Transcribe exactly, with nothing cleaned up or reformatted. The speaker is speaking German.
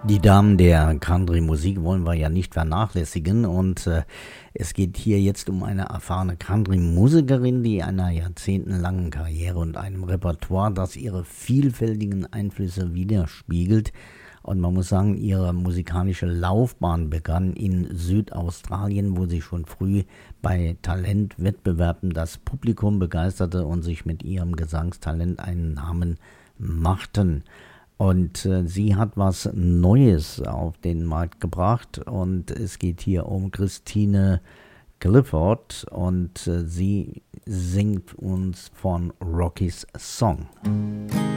Die Damen der Country-Musik wollen wir ja nicht vernachlässigen und äh, es geht hier jetzt um eine erfahrene Country-Musikerin, die einer jahrzehntelangen Karriere und einem Repertoire, das ihre vielfältigen Einflüsse widerspiegelt. Und man muss sagen, ihre musikalische Laufbahn begann in Südaustralien, wo sie schon früh bei Talentwettbewerben das Publikum begeisterte und sich mit ihrem Gesangstalent einen Namen machten. Und äh, sie hat was Neues auf den Markt gebracht und es geht hier um Christine Clifford und äh, sie singt uns von Rocky's Song.